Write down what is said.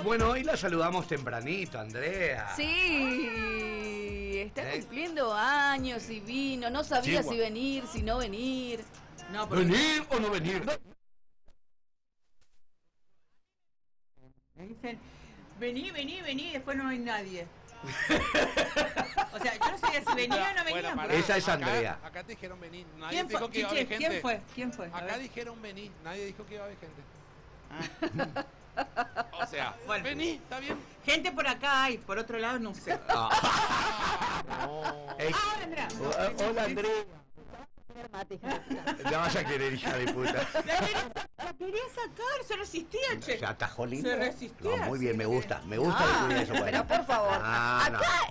Bueno, hoy la saludamos tempranito, Andrea. Sí, está cumpliendo años y vino. No sabía si venir, si no venir. No, ¿Venir o no venir? Me dicen, vení, y después no hay nadie. O sea, yo no sabía si venía o no venía. Pará, esa es Andrea. Acá te dijeron venir. Nadie dijo que iba a haber gente. ¿Quién fue? Acá dijeron venir. Nadie dijo que iba a haber gente. O sea, bueno, vení, está bien. Gente por acá hay, por otro lado no sé. Andrea. Hola, Andrea. La vas a querer, hija de puta. La quería sacar, se resistía, che. ¿Se atajó lindo? Se resistía. No, muy bien, me gusta Pero por favor, acá